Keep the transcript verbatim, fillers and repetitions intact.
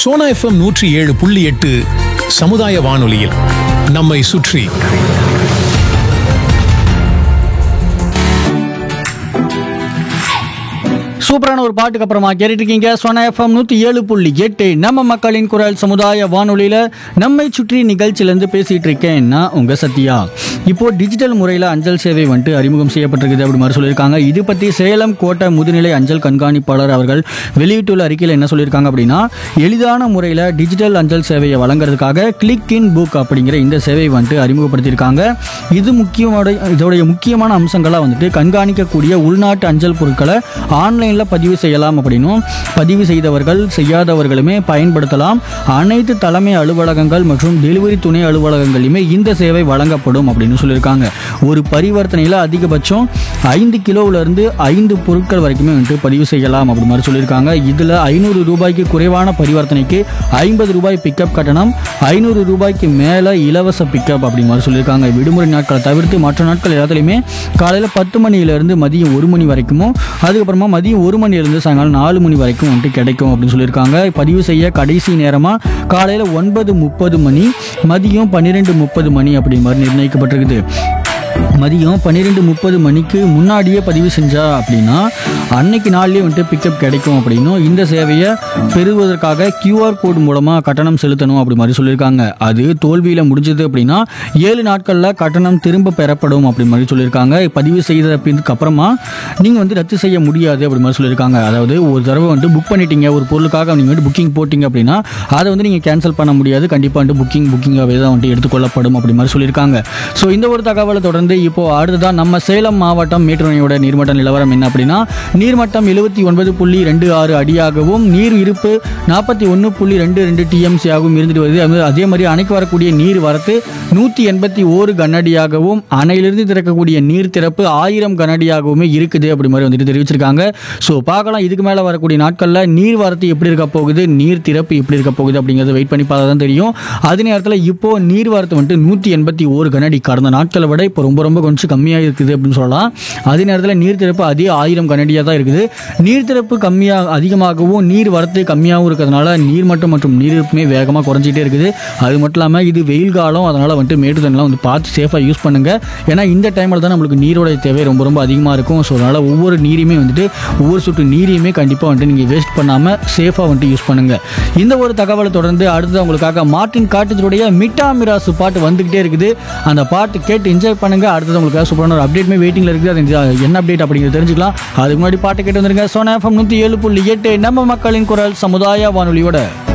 Sona FM நூற்றி ஏழு புள்ளி எட்டு சமுதாய வானொலியில் நம்மை சுற்றி. சூப்பரான ஒரு பாட்டுக்கு அப்புறமா கேட்டுட்டு இருக்கீங்க சோனா எஃப்எம் நூற்றி ஏழு புள்ளி எட்டு நம்ம மக்களின் குரல் சமுதாய வானொலியில் நம்மை சுற்றி நிகழ்ச்சியிலேருந்து பேசிகிட்டு இருக்கேன் நான் உங்கள் சத்யா. இப்போது டிஜிட்டல் முறையில் அஞ்சல் சேவை வந்துட்டு அறிமுகம் செய்யப்பட்டிருக்குது அப்படி மாதிரி சொல்லியிருக்காங்க. இது பற்றி சேலம் கோட்டை முதுநிலை அஞ்சல் கண்காணிப்பாளர் அவர்கள் வெளியிட்டுள்ள அறிக்கையில் என்ன சொல்லியிருக்காங்க அப்படின்னா, எளிதான முறையில் டிஜிட்டல் அஞ்சல் சேவையை வழங்குறதுக்காக கிளிக் இன் புக் அப்படிங்கிற இந்த சேவை வந்துட்டு அறிமுகப்படுத்தியிருக்காங்க. இது முக்கியமான இதோடைய முக்கியமான அம்சங்களாக வந்துட்டு கண்காணிக்கக்கூடிய உள்நாட்டு அஞ்சல் பொருட்களை ஆன்லைன் பதிவு செய்யலாம் அப்படின்னும், பதிவு செய்தவர்கள் செய்யாதவர்களுமே பயன்படுத்தலாம். அனைத்து தலைமை அலுவலகங்கள் மற்றும் டெலிவரி துணை அலுவலகங்களிலுமே இந்த சேவை வழங்கப்படும் அப்படின்னு சொல்லியிருக்காங்க. ஒரு பரிவர்த்தனையில் அதிகபட்சம் ஐந்து கிலோவிலிருந்து ஐந்து பொருட்கள் வரைக்குமே வந்துட்டு பதிவு செய்யலாம் அப்படி மாதிரி சொல்லியிருக்காங்க. இதில் ஐநூறு ரூபாய்க்கு குறைவான பரிவர்த்தனைக்கு ஐம்பது ரூபாய் பிக்கப் கட்டணம், ஐநூறு ரூபாய்க்கு மேலே இலவச பிக்கப் அப்படி மாதிரி சொல்லியிருக்காங்க. விடுமுறை நாட்களை தவிர்த்து மற்ற நாட்கள் எல்லாத்துலேயுமே காலையில் பத்து மணியிலிருந்து மதியம் ஒரு மணி வரைக்கும், அதுக்கப்புறமா மதியம் ஒரு மணிலிருந்து சாயங்காலம் நாலு மணி வரைக்கும் வந்துட்டு கிடைக்கும் அப்படின்னு சொல்லியிருக்காங்க. பதிவு செய்ய கடைசி நேரமாக காலையில் ஒன்பது முப்பது மணி, மதியம் பன்னிரெண்டு முப்பது மணி அப்படி மாதிரி நிர்ணயிக்கப்பட்டிருக்குது. மதியம் பன்னிரெண்டு முப்பது மணிக்கு முன்னாடியே பதிவு செஞ்சா அப்படின்னா அன்னைக்கு நாள்லேயே வந்துட்டு பிக்கப் கிடைக்கும் அப்படின்னும், இந்த சேவையை பெறுவதற்காக கியூஆர் கோடு மூலமாக கட்டணம் செலுத்தணும் அப்படி மாதிரி சொல்லியிருக்காங்க. அது தோல்வியில் முடிஞ்சது அப்படின்னா ஏழு நாட்களில் கட்டணம் திரும்ப பெறப்படும் அப்படி மாதிரி சொல்லியிருக்காங்க. பதிவு செய்ததுக்கு அப்புறமா நீங்கள் வந்து ரத்து செய்ய முடியாது அப்படி மாதிரி சொல்லியிருக்காங்க. அதாவது ஒரு தடவை வந்துட்டு புக் பண்ணிட்டீங்க, ஒரு பொருளுக்காக நீங்கள் வந்துட்டு புக்கிங் போட்டிங்க அப்படின்னா அதை வந்து நீங்கள் கேன்சல் பண்ண முடியாது. கண்டிப்பாக வந்துட்டு புக்கிங் புக்கிங்காகவே தான் வந்துட்டு எடுத்துக்கொள்ளப்படும் அப்படி மாதிரி சொல்லியிருக்காங்க. ஸோ இந்த ஒரு தகவலை தொடர்ந்து இப்போ அடுத்ததான் நம்ம சேலம் மாவட்டம் மேட்டூர் நீர்மட்ட நிலவரம் என்ன அப்படின்னா, நீர்மட்டம் எழுபத்தி ஒன்பது புள்ளி ரெண்டு ஆறு அடியாகவும் நீர் இருப்பு நாற்பத்தி ஒன்று புள்ளி ரெண்டு ரெண்டு டிஎம்சி ஆகவும் இருந்துட்டு வருது. அதே மாதிரி அணைக்கு வரக்கூடிய நீர் வரத்து நூற்றி எண்பத்தி ஓரு கனஅடியாகவும் அணையிலிருந்து திறக்கக்கூடிய நீர் திறப்பு ஆயிரம் கனஅடியாகவுமே இருக்குது அப்படி மாதிரி வந்துட்டு தெரிவிச்சிருக்காங்க. ஸோ பார்க்கலாம் இதுக்கு மேலே வரக்கூடிய நாட்களில் நீர் வரத்து எப்படி இருக்க போகுது, நீர் திறப்பு எப்படி இருக்க போகுது அப்படிங்கிறத வெயிட் பண்ணி பார்த்தா தான் தெரியும். அதே நேரத்தில் இப்போ நீர் வரத்து வந்துட்டு நூற்றி எண்பத்தி ஓரு கனஅடி கடந்த நாட்களை விட இப்போ ரொம்ப ரொம்ப கொஞ்சம் கம்மியாக இருக்குது அப்படின்னு சொல்லலாம். அதே நேரத்தில் நீர் திறப்பு அதே ஆயிரம் கனஅடியாக தான் இருக்குது. நீர் திறப்பு கம்மியாக அதிகமாகவும் நீர் வரத்து கம்மியாகவும் இருக்கிறதுனால நீர்மட்டம் மற்றும் நீரிருப்புமே வேகமாக குறைஞ்சிட்டே இருக்குது. அது மட்டும் இல்லாமல் இது வெயில் காலம், அதனால் வந்துட்டு மேட்டு தண்ணிலாம் வந்து பார்த்து சேஃபாக யூஸ் பண்ணுங்கள். ஏன்னா இந்த டைமில் தான் நம்மளுக்கு நீரோட தேவை ரொம்ப ரொம்ப அதிகமாக இருக்கும். ஸோ அதனால் ஒவ்வொரு நீரையுமே வந்துட்டு ஒவ்வொரு சொட்டு நீரையுமே கண்டிப்பாக வந்துட்டு நீங்கள் வேஸ்ட் பண்ணாமல் சேஃபாக வந்துட்டு யூஸ் பண்ணுங்கள். இந்த ஒரு தகவலை தொடர்ந்து அடுத்து உங்களுக்காக மார்ட்டின் காட்டேஜுடைய மிட்டா மிராசு பாட்டு வந்துக்கிட்டே இருக்குது. அந்த பாட்டு கேட்டு என்ஜாய் பண்ணுங்கள். அடுத்தது உங்களுக்கு சூப்பரான ஒரு அப்டேட்மே வெயிட்டிங்கில் இருக்குது. அது என்ன அப்டேட் அப்படிங்கிறது தெரிஞ்சுக்கலாம். அதுக்கு முன்னாடி பாட்டு கேட்டு வந்துருங்க. சோனா எஃப்எம் நூற்றி ஏழு புள்ளி எட்டு நம்ம மக்களின் குரல் சமுதாய வானொலியோட.